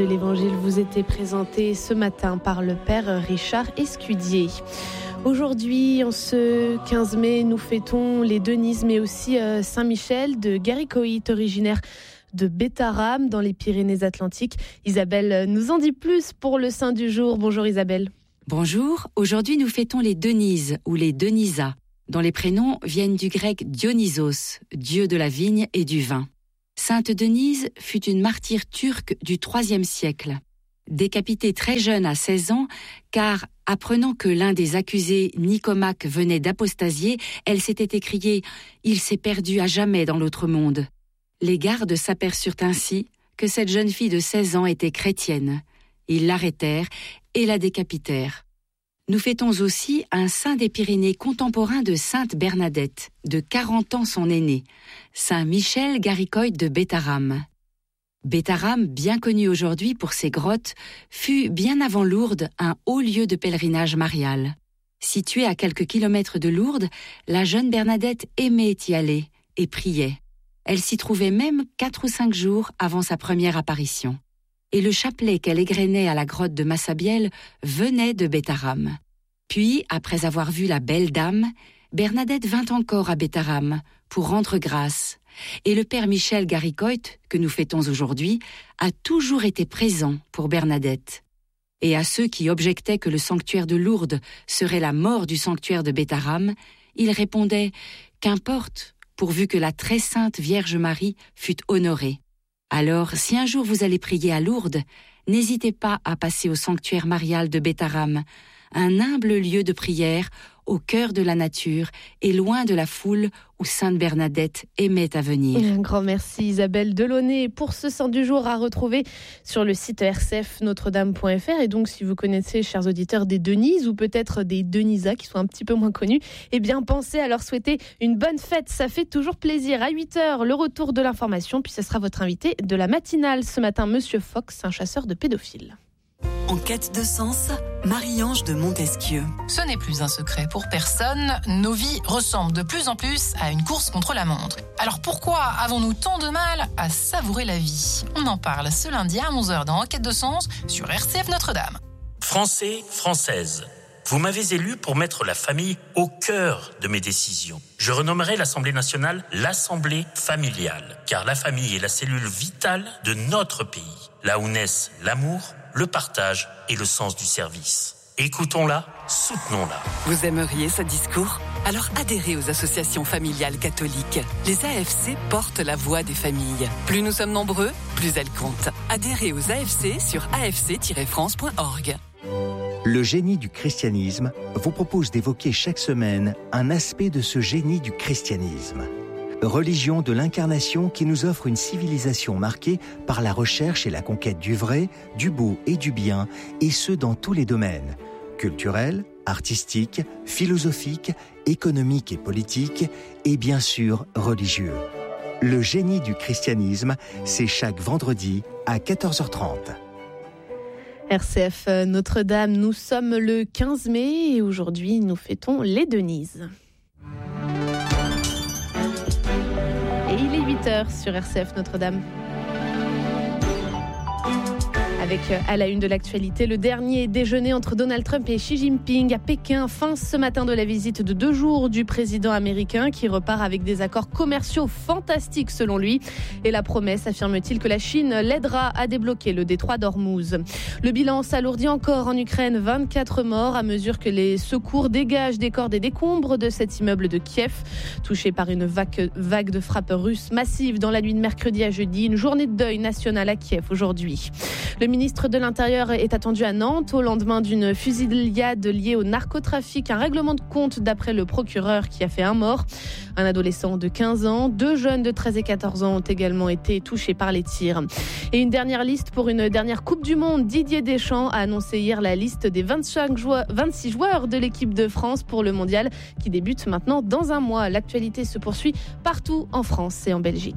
L'évangile vous était présenté ce matin par le père Richard Escudier. Aujourd'hui, en ce 15 mai, nous fêtons les Denises, mais aussi Saint-Michel de Garicoït, originaire de Bétarame, dans les Pyrénées-Atlantiques. Isabelle nous en dit plus pour le saint du jour. Bonjour Isabelle. Bonjour, aujourd'hui nous fêtons les Denises ou les Denisas, dont les prénoms viennent du grec Dionysos, dieu de la vigne et du vin. Sainte Denise fut une martyre turque du IIIe siècle. Décapitée très jeune à 16 ans, car apprenant que l'un des accusés, Nicomaque, venait d'apostasier, elle s'était écriée « Il s'est perdu à jamais dans l'autre monde ». Les gardes s'aperçurent ainsi que cette jeune fille de 16 ans était chrétienne. Ils l'arrêtèrent et la décapitèrent. Nous fêtons aussi un saint des Pyrénées contemporain de sainte Bernadette, de 40 ans son aîné, saint Michel Garicoït de Bétarame. Bétarame, bien connu aujourd'hui pour ses grottes, fut bien avant Lourdes un haut lieu de pèlerinage marial. Située à quelques kilomètres de Lourdes, la jeune Bernadette aimait y aller et priait. Elle s'y trouvait même 4 ou 5 jours avant sa première apparition. Et le chapelet qu'elle égrenait à la grotte de Massabielle venait de Bétarame. Puis, après avoir vu la belle dame, Bernadette vint encore à Bétarame pour rendre grâce. Et le père Michel Garicoït, que nous fêtons aujourd'hui, a toujours été présent pour Bernadette. Et à ceux qui objectaient que le sanctuaire de Lourdes serait la mort du sanctuaire de Bétarame, il répondait « Qu'importe, pourvu que la très sainte Vierge Marie fût honorée. » Alors, si un jour vous allez prier à Lourdes, n'hésitez pas à passer au sanctuaire marial de Bétarame, un humble lieu de prière au cœur de la nature et loin de la foule où Sainte Bernadette aimait à venir. Un grand merci Isabelle Delaunay pour ce saint du jour à retrouver sur le site rcfnotredame.fr. Et donc si vous connaissez, chers auditeurs, des Denises ou peut-être des Denisas qui sont un petit peu moins connus, eh bien pensez à leur souhaiter une bonne fête, ça fait toujours plaisir. À 8h, le retour de l'information, puis ce sera votre invité de la matinale ce matin, Monsieur Fox, un chasseur de pédophiles. En quête de sens, Marie-Ange de Montesquieu. Ce n'est plus un secret pour personne, nos vies ressemblent de plus en plus à une course contre la montre. Alors pourquoi avons-nous tant de mal à savourer la vie ? On en parle ce lundi à 11h dans En quête de sens sur RCF Notre-Dame. Français, Françaises, vous m'avez élu pour mettre la famille au cœur de mes décisions. Je renommerai l'Assemblée nationale l'Assemblée familiale, car la famille est la cellule vitale de notre pays, là où naissent l'amour, le partage et le sens du service. Écoutons-la, soutenons-la. Vous aimeriez ce discours ? Alors adhérez aux associations familiales catholiques. Les AFC portent la voix des familles. Plus nous sommes nombreux, plus elles comptent. Adhérez aux AFC sur afc-france.org. Le génie du christianisme vous propose d'évoquer chaque semaine un aspect de ce génie du christianisme. Religion de l'incarnation qui nous offre une civilisation marquée par la recherche et la conquête du vrai, du beau et du bien, et ce dans tous les domaines, culturels, artistiques, philosophiques, économiques et politiques, et bien sûr religieux. Le génie du christianisme, c'est chaque vendredi à 14h30. RCF Notre-Dame, nous sommes le 15 mai et aujourd'hui nous fêtons les Denises. Et il est 8h sur RCF Notre-Dame. Avec à la une de l'actualité, le dernier déjeuner entre Donald Trump et Xi Jinping à Pékin. Fin ce matin de la visite de 2 jours du président américain qui repart avec des accords commerciaux fantastiques selon lui. Et la promesse, affirme-t-il, que la Chine l'aidera à débloquer le détroit d'Ormuz. Le bilan s'alourdit encore en Ukraine, 24 morts à mesure que les secours dégagent des corps des décombres de cet immeuble de Kiev, touché par une vague de frappes russes massives dans la nuit de mercredi à jeudi. Une journée de deuil national à Kiev aujourd'hui. Le ministre de l'Intérieur est attendu à Nantes au lendemain d'une fusillade liée au narcotrafic. Un règlement de compte d'après le procureur qui a fait un mort. Un adolescent de 15 ans, 2 jeunes de 13 et 14 ans ont également été touchés par les tirs. Et une dernière liste pour une dernière Coupe du Monde. Didier Deschamps a annoncé hier la liste des 26 joueurs de l'équipe de France pour le mondial qui débute maintenant dans un mois. L'actualité se poursuit partout en France et en Belgique.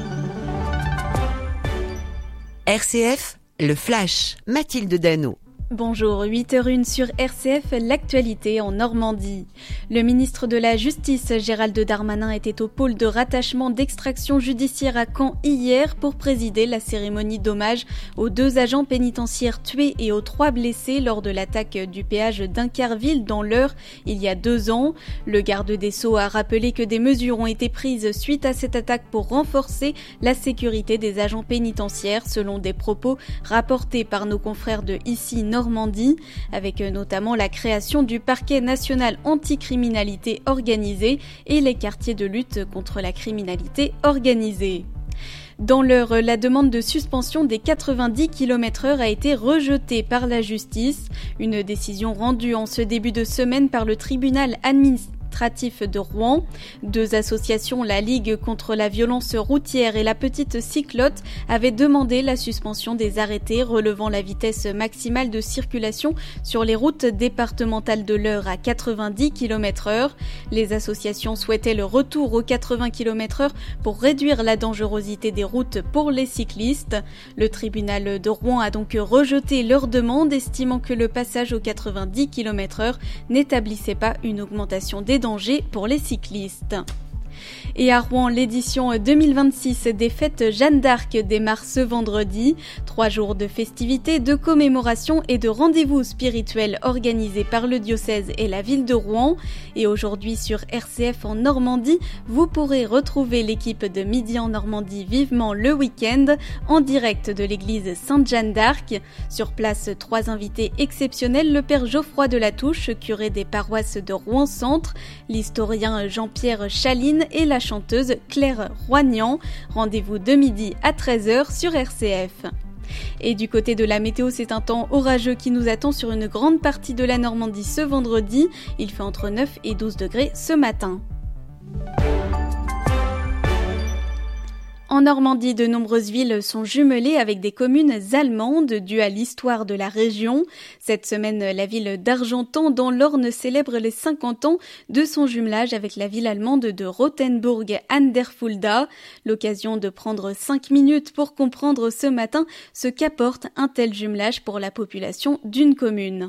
RCF, le Flash, Mathilde Dano. Bonjour, 8h01 sur RCF, l'actualité en Normandie. Le ministre de la Justice, Gérald Darmanin, était au pôle de rattachement d'extraction judiciaire à Caen hier pour présider la cérémonie d'hommage aux 2 agents pénitentiaires tués et aux 3 blessés lors de l'attaque du péage d'Incarville dans l'Eure il y a 2 ans. Le garde des Sceaux a rappelé que des mesures ont été prises suite à cette attaque pour renforcer la sécurité des agents pénitentiaires, selon des propos rapportés par nos confrères de ici Normandie, avec notamment la création du parquet national anticriminalité organisée et les quartiers de lutte contre la criminalité organisée. Dans l'Eure, la demande de suspension des 90 km/h a été rejetée par la justice. Une décision rendue en ce début de semaine par le tribunal administratif de Rouen. 2 associations, la Ligue contre la violence routière et la Petite Cyclotte, avaient demandé la suspension des arrêtés relevant la vitesse maximale de circulation sur les routes départementales de l'Eure à 90 km/h. Les associations souhaitaient le retour aux 80 km/h pour réduire la dangerosité des routes pour les cyclistes. Le tribunal de Rouen a donc rejeté leur demande, estimant que le passage aux 90 km/h n'établissait pas une augmentation des dangers pour les cyclistes. Et à Rouen, l'édition 2026 des fêtes Jeanne d'Arc démarre ce vendredi. 3 jours de festivités, de commémorations et de rendez-vous spirituels organisés par le diocèse et la ville de Rouen. Et aujourd'hui sur RCF en Normandie, vous pourrez retrouver l'équipe de Midi en Normandie vivement le week-end en direct de l'église Sainte-Jeanne d'Arc. Sur place, 3 invités exceptionnels, le père Geoffroy de la Touche, curé des paroisses de Rouen-Centre, l'historien Jean-Pierre Chaline et la chanteuse Claire Roignan. Rendez-vous de midi à 13h sur RCF. Et du côté de la météo, c'est un temps orageux qui nous attend sur une grande partie de la Normandie ce vendredi. Il fait entre 9 et 12 degrés ce matin. En Normandie, de nombreuses villes sont jumelées avec des communes allemandes dues à l'histoire de la région. Cette semaine, la ville d'Argentan dans l'Orne célèbre les 50 ans de son jumelage avec la ville allemande de Rothenburg an der Fulda. L'occasion de prendre 5 minutes pour comprendre ce matin ce qu'apporte un tel jumelage pour la population d'une commune.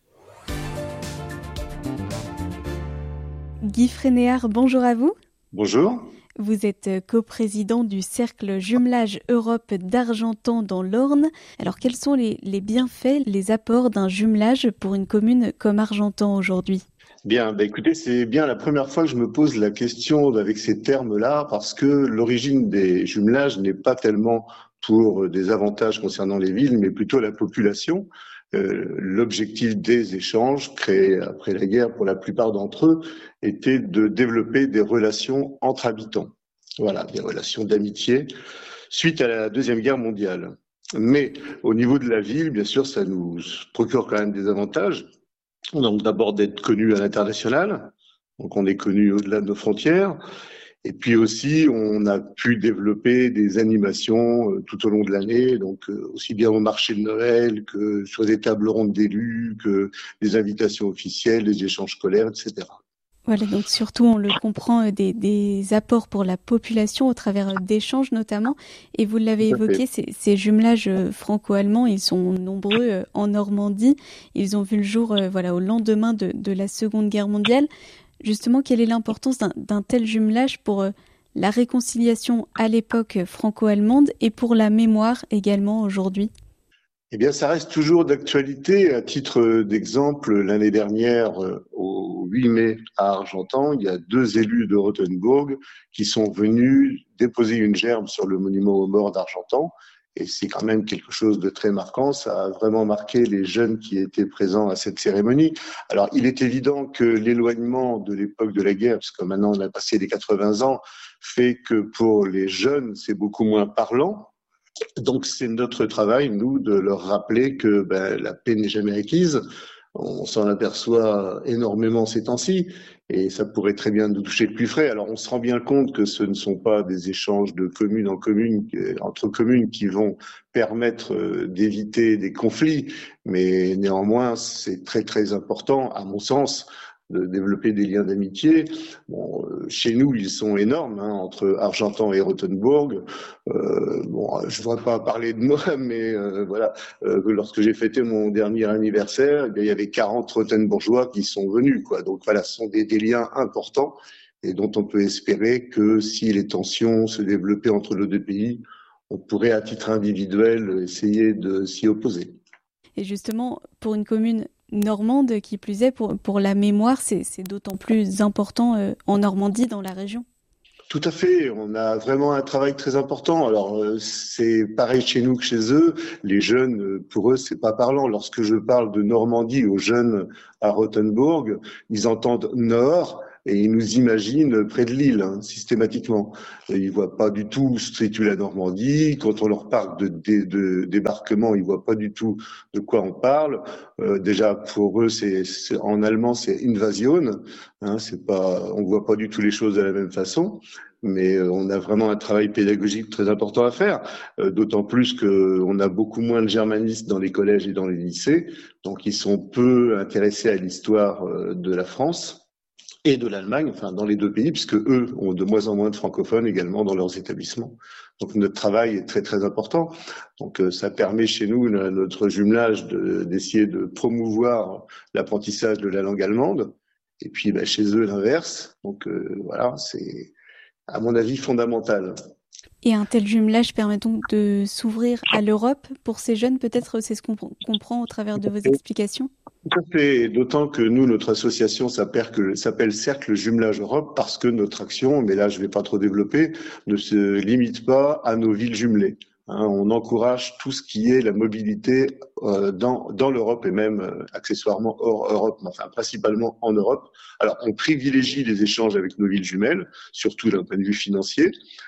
Guy Frénéard, bonjour à vous. Bonjour. Vous êtes coprésident du Cercle Jumelage Europe d'Argentan dans l'Orne. Alors, quels sont les bienfaits, les apports d'un jumelage pour une commune comme Argentan aujourd'hui ? Bien, écoutez, c'est bien la première fois que je me pose la question avec ces termes-là, parce que l'origine des jumelages n'est pas tellement pour des avantages concernant les villes, mais plutôt la population. L'objectif des échanges créés après la guerre pour la plupart d'entre eux était de développer des relations entre habitants. Voilà, des relations d'amitié suite à la Deuxième Guerre mondiale. Mais au niveau de la ville, bien sûr, ça nous procure quand même des avantages. Donc d'abord d'être connu à l'international, donc on est connu au-delà de nos frontières. Et puis aussi, on a pu développer des animations tout au long de l'année, donc aussi bien au marché de Noël que sur des tables rondes d'élus, que des invitations officielles, des échanges scolaires, etc. Voilà, donc surtout on le comprend des apports pour la population au travers d'échanges notamment. Et vous l'avez évoqué, ces jumelages franco-allemands, ils sont nombreux en Normandie. Ils ont vu le jour au lendemain de la Seconde Guerre mondiale. Justement, quelle est l'importance d'un tel jumelage pour la réconciliation à l'époque franco-allemande et pour la mémoire également aujourd'hui ? Eh bien, ça reste toujours d'actualité. À titre d'exemple, l'année dernière, au 8 mai à Argentan, il y a 2 élus de Rothenburg qui sont venus déposer une gerbe sur le monument aux morts d'Argentan. Et c'est quand même quelque chose de très marquant. Ça a vraiment marqué les jeunes qui étaient présents à cette cérémonie. Alors, il est évident que l'éloignement de l'époque de la guerre, parce que maintenant on a passé les 80 ans, fait que pour les jeunes, c'est beaucoup moins parlant. Donc, c'est notre travail, nous, de leur rappeler que la paix n'est jamais acquise. On s'en aperçoit énormément ces temps-ci et ça pourrait très bien nous toucher de plus frais. Alors, on se rend bien compte que ce ne sont pas des échanges de commune en commune, entre communes qui vont permettre d'éviter des conflits, mais néanmoins, c'est très, très important, à mon sens, de développer des liens d'amitié. Bon, chez nous, ils sont énormes, entre Argentan et Rothenburg. Je ne voudrais pas parler de moi, mais voilà, lorsque j'ai fêté mon dernier anniversaire, il y avait 40 Rothenburgeois qui sont venus, quoi. Donc voilà, ce sont des liens importants et dont on peut espérer que si les tensions se développaient entre nos deux pays, on pourrait à titre individuel essayer de s'y opposer. Et justement, pour une commune normande, qui plus est, pour la mémoire, c'est d'autant plus important en Normandie, dans la région. Tout à fait, on a vraiment un travail très important. Alors c'est pareil chez nous que chez eux. Les jeunes, pour eux, c'est pas parlant. Lorsque je parle de Normandie aux jeunes à Rothenburg, ils entendent Nord et ils nous imaginent près de Lille, systématiquement. Et ils voient pas du tout ce que situe la Normandie. Quand on leur parle de débarquement, ils voient pas du tout de quoi on parle. Déjà pour eux, c'est en allemand, c'est Invasion. C'est pas, on voit pas du tout les choses de la même façon. Mais on a vraiment un travail pédagogique très important à faire, d'autant plus qu'on a beaucoup moins de germanistes dans les collèges et dans les lycées, donc ils sont peu intéressés à l'histoire de la France et de l'Allemagne, enfin dans les deux pays, puisque eux ont de moins en moins de francophones également dans leurs établissements. Donc notre travail est très très important. Donc ça permet chez nous, notre jumelage, d'essayer de promouvoir l'apprentissage de la langue allemande, et puis chez eux l'inverse. Donc voilà, c'est à mon avis fondamental. Et un tel jumelage permet donc de s'ouvrir à l'Europe pour ces jeunes, peut-être, c'est ce qu'on comprend au travers de vos explications? Tout à fait, d'autant que nous, notre association s'appelle Cercle Jumelage Europe parce que notre action, mais là je ne vais pas trop développer, ne se limite pas à nos villes jumelées. On encourage tout ce qui est la mobilité dans l'Europe et même accessoirement hors Europe, enfin principalement en Europe. Alors on privilégie les échanges avec nos villes jumelles, surtout d'un point de vue financier.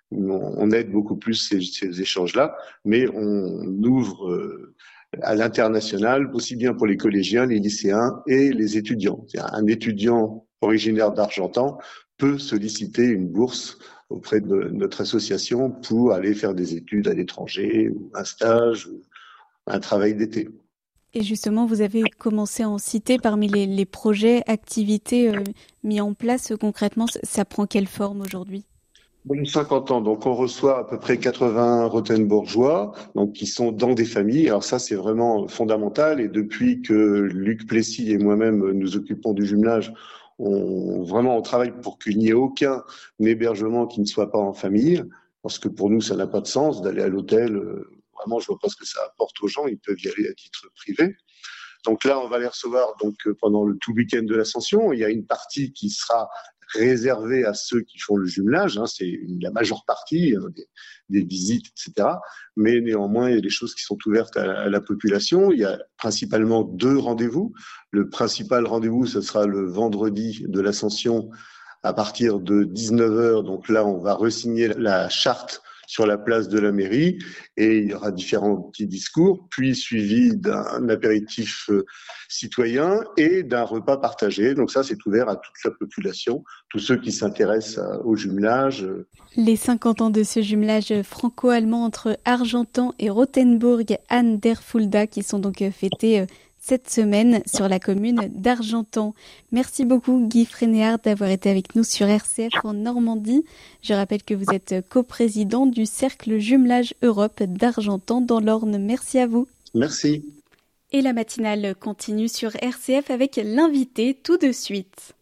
On aide beaucoup plus ces échanges-là, mais on ouvre à l'international, aussi bien pour les collégiens, les lycéens et les étudiants. Un étudiant originaire d'Argentan peut solliciter une bourse auprès de notre association pour aller faire des études à l'étranger, ou un stage, ou un travail d'été. Et justement, vous avez commencé à en citer parmi les projets, activités mis en place concrètement. Ça prend quelle forme aujourd'hui ? 50 ans, donc on reçoit à peu près 80 Rothenburgeois, donc qui sont dans des familles. Alors ça, c'est vraiment fondamental. Et depuis que Luc Plessis et moi-même nous occupons du jumelage, on travaille pour qu'il n'y ait aucun hébergement qui ne soit pas en famille, parce que pour nous, ça n'a pas de sens d'aller à l'hôtel. Vraiment, je vois pas ce que ça apporte aux gens. Ils peuvent y aller à titre privé. Donc là, on va les recevoir pendant le tout week-end de l'Ascension. Il y a une partie qui sera réservé à ceux qui font le jumelage, c'est la majeure partie, des visites, etc. Mais néanmoins, il y a des choses qui sont ouvertes à la population. Il y a principalement 2 rendez-vous. Le principal rendez-vous, ce sera le vendredi de l'Ascension à partir de 19h. Donc là, on va re-signer la charte sur la place de la mairie et il y aura différents petits discours, puis suivi d'un apéritif citoyen et d'un repas partagé. Donc ça, c'est ouvert à toute la population, tous ceux qui s'intéressent au jumelage. Les 50 ans de ce jumelage franco-allemand entre Argentan et Rothenburg an der Fulda qui sont donc fêtés cette semaine sur la commune d'Argentan. Merci beaucoup Guy Frénéard d'avoir été avec nous sur RCF en Normandie. Je rappelle que vous êtes coprésident du Cercle Jumelage Europe d'Argentan dans l'Orne. Merci à vous. Merci. Et la matinale continue sur RCF avec l'invité tout de suite.